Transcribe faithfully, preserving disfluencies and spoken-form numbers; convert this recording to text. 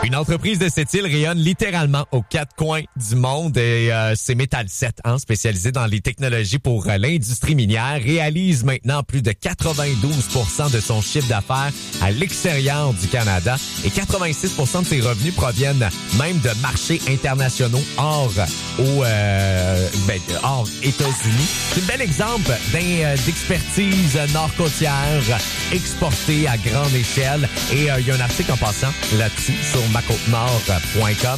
Une entreprise de cette île rayonne littéralement aux quatre coins du monde et euh, c'est Metal sept, hein, spécialisé dans les technologies pour euh, l'industrie minière, réalise maintenant plus de quatre-vingt-douze pour cent de son chiffre d'affaires à l'extérieur du Canada et quatre-vingt-six pour cent de ses revenus proviennent même de marchés internationaux hors, au, euh, ben, hors États-Unis. C'est un bel exemple d'un, euh, d'expertise nord-côtière exportée à grande échelle et euh, il y a un article en passant là-dessus sur ma côte nord point com.